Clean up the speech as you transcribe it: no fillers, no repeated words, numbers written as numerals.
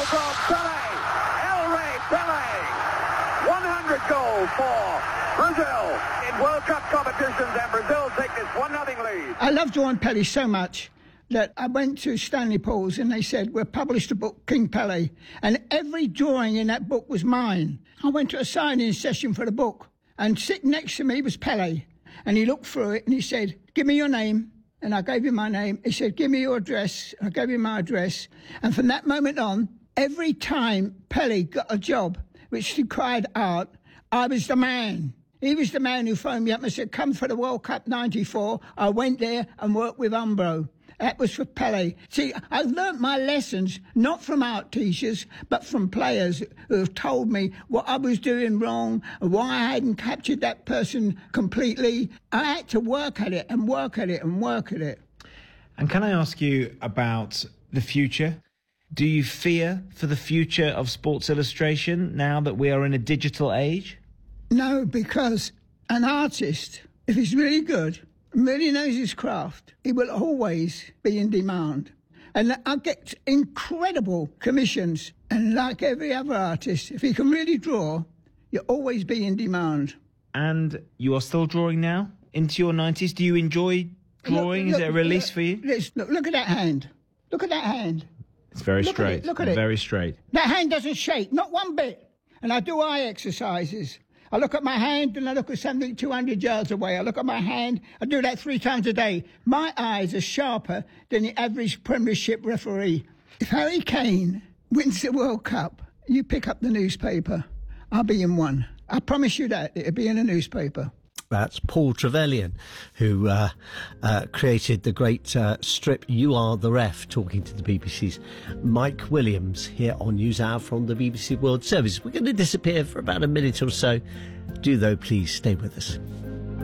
from Pelé. El Rey Pelé. 100 goals for Brazil in World Cup competitions, and Brazil take this 1-0 lead. I love drawing Pelé so much that I went to Stanley Paul's and they said, we've published a book, King Pelé, and every drawing in that book was mine. I went to a signing session for the book, and sitting next to me was Pelé, and he looked through it and he said, give me your name. And I gave him my name. He said, give me your address. I gave him my address. And from that moment on, every time Pelé got a job which required art, I was the man. He was the man who phoned me up and said, come for the World Cup 94. I went there and worked with Umbro. That was for Pelé. See, I've learnt my lessons not from art teachers, but from players who have told me what I was doing wrong, why I hadn't captured that person completely. I had to work at it and work at it and work at it. And can I ask you about the future? Do you fear for the future of Sports Illustration now that we are in a digital age? No, because an artist, if he's really good, really knows his craft, he will always be in demand. And I get incredible commissions. And like every other artist, if he can really draw, you'll always be in demand. And you are still drawing now? Into your 90s? Do you enjoy drawing? Is it a release for you? Look at that hand. Look at that hand. It's very straight. Look at it. Very straight. That hand doesn't shake, not one bit. And I do eye exercises. I look at my hand and I look at something 200 yards away. I look at my hand. I do that 3 times a day. My eyes are sharper than the average Premiership referee. If Harry Kane wins the World Cup, you pick up the newspaper. I'll be in one. I promise you that. It'll be in a newspaper. That's Paul Trevelyan, who created the great strip You Are the Ref, talking to the BBC's Mike Williams here on NewsHour from the BBC World Service. We're going to disappear for about a minute or so. Do, though, please stay with us.